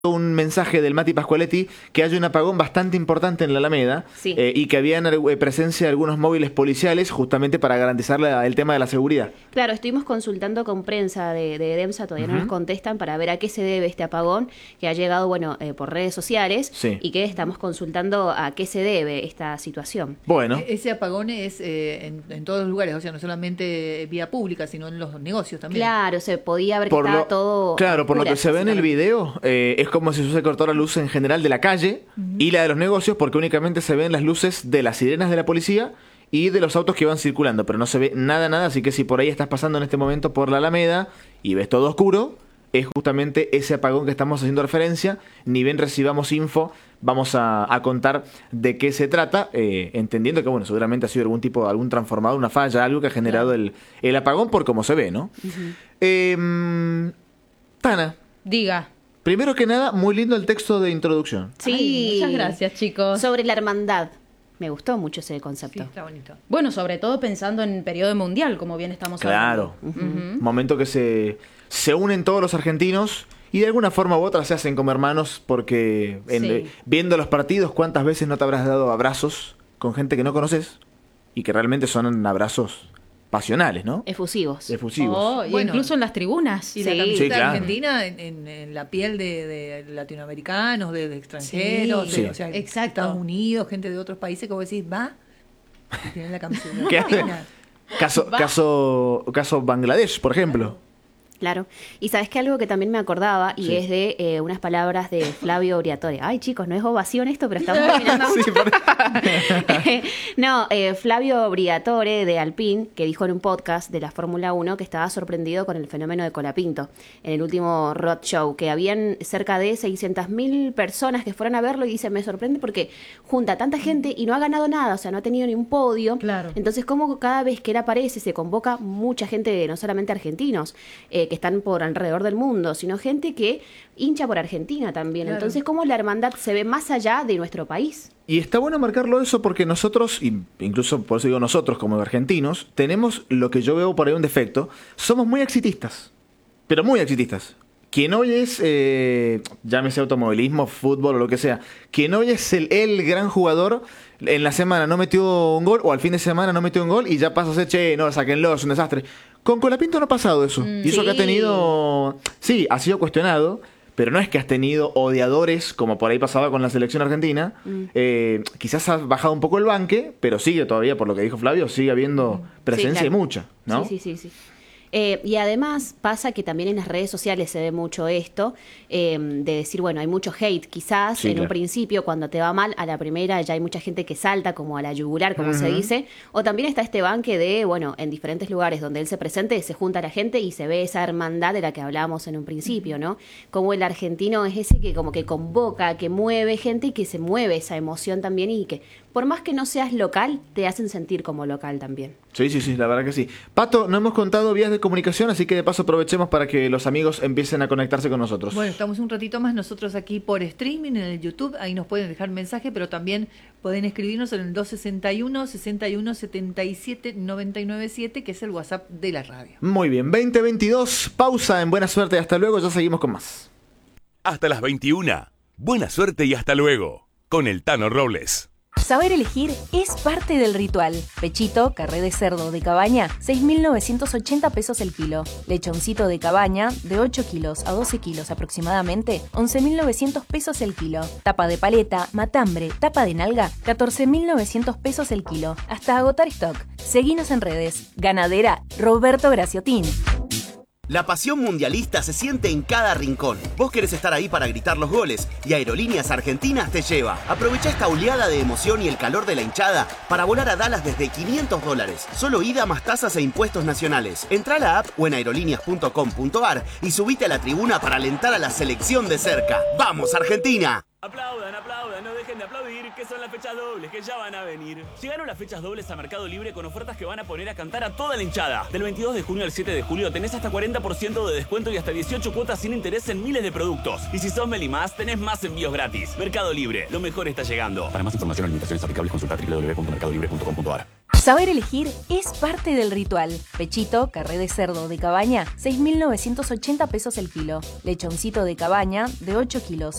un mensaje del Mati Pascualetti que hay un apagón bastante importante en la Alameda, Sí. Y que había presencia de algunos móviles policiales justamente para garantizar el tema de la seguridad. Claro, estuvimos consultando con prensa de EDEMSA, todavía no nos contestan, para ver a qué se debe este apagón que ha llegado, por redes sociales, Sí. y que estamos consultando a qué se debe esta situación. Bueno, Ese apagón es en todos los lugares, o sea, no solamente vía pública, sino en los negocios también. Claro, se podía ver que estaba todo. claro, por lo que oscuras, se ve en el básicamente. video, es como si se cortó la luz en general de la calle y la de los negocios, porque únicamente se ven las luces de las sirenas de la policía y de los autos que van circulando, pero no se ve nada, así que si por ahí estás pasando en este momento por la Alameda y ves todo oscuro, es justamente ese apagón que estamos haciendo referencia. Ni bien recibamos info, vamos a contar de qué se trata, entendiendo que, bueno, seguramente ha sido algún transformador, una falla, algo que ha generado el apagón por cómo se ve, ¿no? Tana, Diga. primero que nada, muy lindo el texto de introducción. Sí. Ay, muchas gracias, chicos. Sobre la hermandad. Me gustó mucho ese Sí, concepto. está bonito. Bueno, sobre todo pensando en periodo mundial, como bien estamos hablando. Claro. Momento que se unen todos los argentinos y de alguna forma u otra se hacen como hermanos, porque Sí. viendo los partidos, ¿cuántas veces no te habrás dado abrazos con gente que no conoces y que realmente son abrazos pasionales, ¿no? Efusivos. Efusivos. Oh, y Bueno. incluso en las tribunas. Y la Sí. camiseta Sí, claro. argentina en la piel de latinoamericanos, de extranjeros, Sí. o sea, Exacto. Estados Unidos, gente de otros países, que vos decís, va, y tienen la camiseta ¿Qué hace? argentina. Caso Bangladesh, por ejemplo. Claro. Y sabes que algo que también me acordaba, y Sí. es de unas palabras de Flavio Briatore. Ay, chicos, no es ovación esto, pero estamos terminando. Sí, No, Flavio Briatore de Alpine, que dijo en un podcast de la Fórmula 1 que estaba sorprendido con el fenómeno de Colapinto en el último Road Show, que habían cerca de 600.000 personas que fueron a verlo, y dice, me sorprende porque junta tanta gente y no ha ganado nada, o sea, no ha tenido ni un podio. Claro. Entonces, como cada vez que él aparece se convoca mucha gente, no solamente argentinos, que están por alrededor del mundo, sino gente que hincha por Argentina también. Claro. Entonces, cómo la hermandad se ve más allá de nuestro país. Y está bueno marcarlo eso porque nosotros, y incluso por eso digo nosotros como argentinos, tenemos lo que yo veo por ahí un defecto. Somos muy exitistas, pero muy exitistas. Quien hoy es, llámese automovilismo, fútbol o lo que sea, quien hoy es el gran jugador, en la semana no metió un gol, o al fin de semana no metió un gol, y ya pasa a ser, che, no, sáquenlo, es un desastre. Con Colapinto no ha pasado eso. Y eso Sí. que ha tenido, sí, ha sido cuestionado, pero no es que has tenido odiadores, como por ahí pasaba con la selección argentina. Quizás has bajado un poco el banque, pero sigue todavía, por lo que dijo Flavio, sigue habiendo presencia, claro. y mucha, ¿no? Sí. Y además pasa que también en las redes sociales se ve mucho esto, de decir, bueno, hay mucho hate quizás Sí, en claro. un principio, cuando te va mal, a la primera ya hay mucha gente que salta como a la yugular, como se dice, o también está este banque de, bueno, en diferentes lugares donde él se presente, se junta la gente y se ve esa hermandad de la que hablábamos en un principio, ¿no? Como el argentino es ese que como que convoca, que mueve gente y que se mueve esa emoción también, y que por más que no seas local, te hacen sentir como local también. Sí, la verdad que sí. Pato, no hemos contado vías de comunicación, así que de paso aprovechemos para que los amigos empiecen a conectarse con nosotros. Bueno, estamos un ratito más nosotros aquí por streaming en el YouTube, ahí nos pueden dejar mensaje, pero también pueden escribirnos en el 261-61-77-997, que es el WhatsApp de la radio. Muy bien, 2022, pausa en Buena Suerte y hasta luego, ya seguimos con más. Hasta las 21. Buena suerte y hasta luego. Con el Tano Robles. Saber elegir es parte del ritual. Pechito, carré de cerdo de cabaña, 6.980 pesos el kilo. Lechoncito de cabaña, de 8 kilos a 12 kilos aproximadamente, 11.900 pesos el kilo. Tapa de paleta, matambre, tapa de nalga, 14.900 pesos el kilo. Hasta agotar stock. Seguinos en redes. Ganadera Roberto Graciotín. La pasión mundialista se siente en cada rincón. Vos querés estar ahí para gritar los goles y Aerolíneas Argentinas te lleva. Aprovecha esta oleada de emoción y el calor de la hinchada para volar a Dallas desde $500. Solo ida más tasas e impuestos nacionales. Entrá a la app o en aerolíneas.com.ar y subite a la tribuna para alentar a la selección de cerca. ¡Vamos, Argentina! Aplaudan, no dejen de aplaudir, que son las fechas dobles, que ya van a venir. Llegaron las fechas dobles a Mercado Libre con ofertas que van a poner a cantar a toda la hinchada. Del 22 de junio al 7 de julio tenés hasta 40% de descuento y hasta 18 cuotas sin interés en miles de productos. Y si sos Melimás, tenés más envíos gratis. Mercado Libre, lo mejor está llegando. Para más información o limitaciones aplicables, consulta www.mercadolibre.com.ar. Saber elegir es parte del ritual. Pechito, carré de cerdo de cabaña, 6.980 pesos el kilo. Lechoncito de cabaña, de 8 kilos